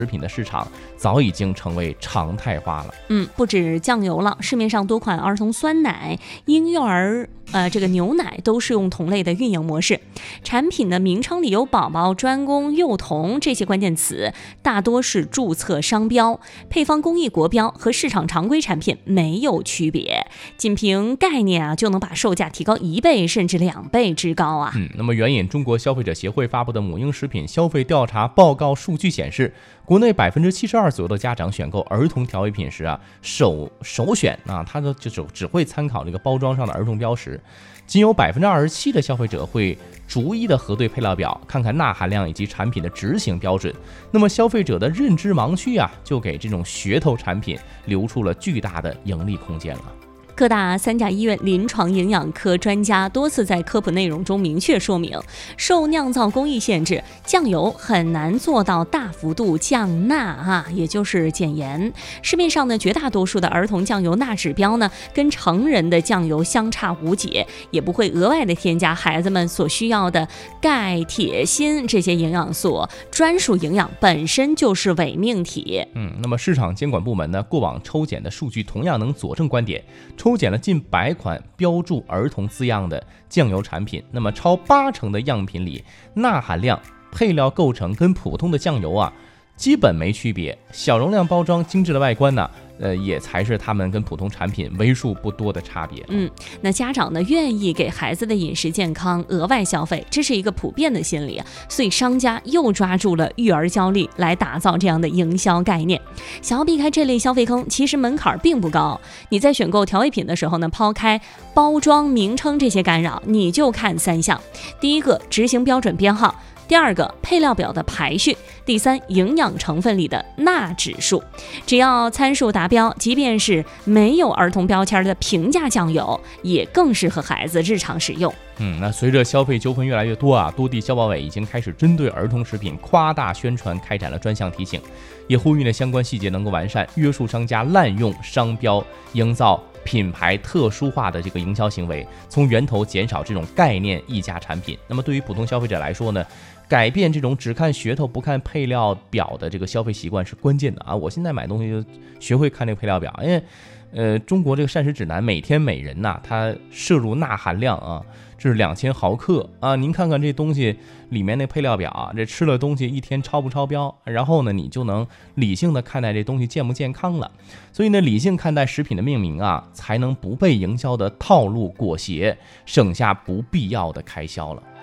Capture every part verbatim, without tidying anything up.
食品的市场早已经成为常态化了。 嗯，不止酱油了，市面上多款儿童酸奶、婴幼儿呃这个牛奶都是用同类的运营模式。产品的名称里有宝宝、专供、幼童这些关键词，大多是注册商标，配方工艺国标和市场常规产品没有区别。仅凭概念啊，就能把售价提高一倍甚至两倍之高啊。 嗯，那么援引中国消费者协会发布的母婴食品消费调查报告数据显示，国内百分之七十二左右的家长选购儿童调味品时啊，首首选啊，他的就只只会参考这个包装上的儿童标识，仅有百分之二十七的消费者会逐一的核对配料表，看看钠含量以及产品的执行标准。那么消费者的认知盲区啊，就给这种噱头产品留出了巨大的盈利空间了。 各大三甲医院临床营养科专家多次在科普内容中明确说明，受酿造工艺限制，酱油很难做到大幅度降钠啊，也就是减盐。市面上的绝大多数的儿童酱油钠指标呢，跟成人的酱油相差无几，也不会额外的添加孩子们所需要的钙、铁、锌这些营养素，专属营养本身就是伪命题。 嗯，那么市场监管部门呢，过往抽检的数据同样能佐证观点。抽检了近百款标注儿童字样的酱油产品，那么超八成的样品里钠含量、配料构成跟普通的酱油啊基本没区别，小容量包装、精致的外观呢，呃，也才是他们跟普通产品为数不多的差别。 嗯，那家长呢愿意给孩子的饮食健康额外消费，这是一个普遍的心理，所以商家又抓住了育儿焦虑来打造这样的营销概念。想要避开这类消费坑，其实门槛并不高。你在选购调味品的时候呢，抛开包装、名称这些干扰，你就看三项：第一个，执行标准编号。第二个，配料表的排序；第三，营养成分里的钠指数。只要参数达标，即便是没有儿童标签的平价酱油，也更适合孩子日常使用。 嗯，那随着消费纠纷越来越多啊，多地消保委已经开始针对儿童食品夸大宣传开展了专项提醒，也呼吁呢相关细节能够完善，约束商家滥用商标，营造品牌特殊化的这个营销行为，从源头减少这种概念溢价产品。那么对于普通消费者来说呢，改变这种只看噱头不看配料表的这个消费习惯是关键的啊！我现在买东西就学会看这个配料表，因为呃，中国这个膳食指南每天每人呐、啊，它摄入钠含量啊，这是两千毫克啊。您看看这东西里面那配料表啊，这吃了东西一天超不超标？然后呢，你就能理性的看待这东西健不健康了。所以呢，理性看待食品的命名啊，才能不被营销的套路裹挟，省下不必要的开销了。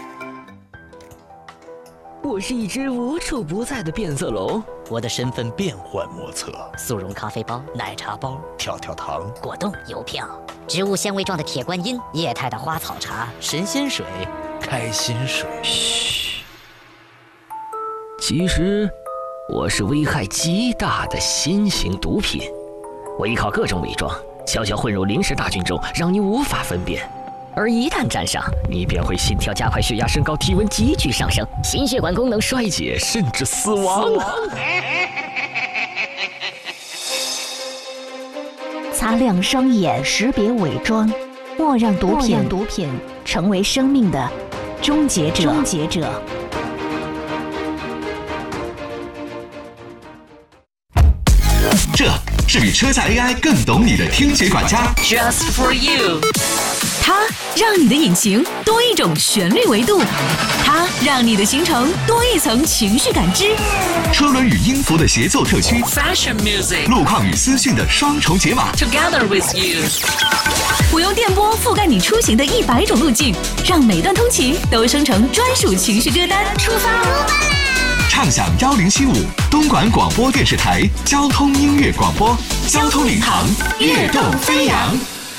我是一只无处不在的变色龙， 我的身份变幻莫测， 速溶咖啡包、奶茶包、 跳跳糖、 果冻、邮票、植物纤维状的铁观音、液态的花草茶、 神仙水、开心水。 嘘，其实我是危害极大的新型毒品，我依靠各种伪装，悄悄混入临时大军中，让你无法分辨。而一旦沾上，你便会心跳加快、血压升高、体温急剧上升、心血管功能衰竭，甚至死亡。死亡擦亮双眼，识别伪装，莫让毒品毒品成为生命的终结者。终结者。 这是比车载 A I 更懂你的听觉管家 Just for you。 它让你的引擎多一种旋律维度，它让你的行程多一层情绪感知。 车轮与音符的协奏特区 Fashion music， 路况与思绪的双重解码 Together with you。 我用电波覆盖你出行的一百种路径，让每段通勤都生成专属情绪歌单。出发！ 畅享幺零七五东莞广播电视台交通音乐广播，交通领航，跃动飞扬。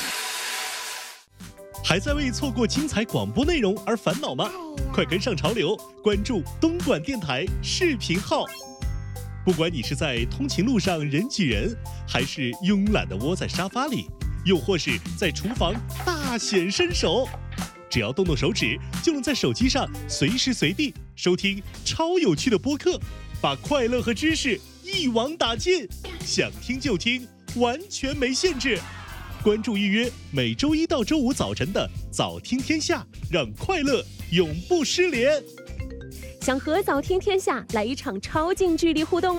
还在为错过精彩广播内容而烦恼吗？快跟上潮流，关注东莞电台视频号。不管你是在通勤路上人挤人，还是慵懒地窝在沙发里，又或是在厨房大显身手，只要动动手指，就能在手机上随时随地收听超有趣的播客，把快乐和知识一网打尽，想听就听，完全没限制。关注预约每周一到周五早晨的早听天下，让快乐永不失联。 想想和早听天下来一场超近距离互动。